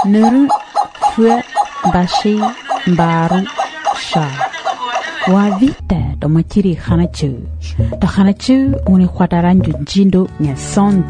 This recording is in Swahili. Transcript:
Nuru fue bashi baru sha. Wa vita do machiri khanachu. Do khanachu uni khwataranju jindo nya son